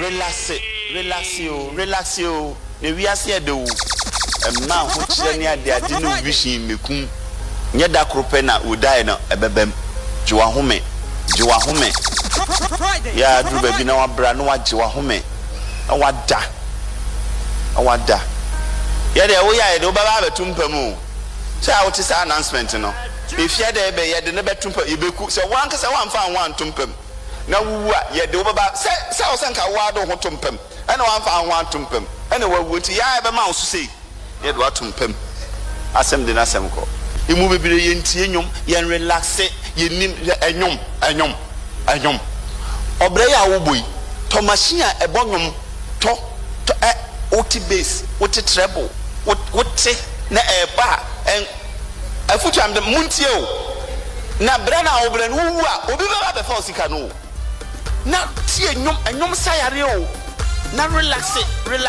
relax you. Ne we ase do. Ma ho kire ne ade no vision mekum. Nye da krope na udai no ebebem. Jiwa home. Ya dru ba bi na wabra no wajiwa home. Awada. Ya de wo ya de wo baba betumpam o. Say I want to say announcement no. If you there be ye de ne betumpa yebeku. Say wan ka say wan fa wan tumpam. Na wu a ye de wo baba say o sanka wa do ho tumpam. Ena wan fa wan tumpam. Ena wa wuti ya be ma wo so say. Ye de wa tumpam. Asem de na asem ko. Imu bebire ye ntie nyom, ye relax, ye nim enyom. Obre ya wo boy. To machine a ebo nyom to oti bass, oti treble, oti na eba en afutu am de muntie o. Na bra na obre no wu a obi ba be fa sika no. Na tie enyom sayare o. Na relax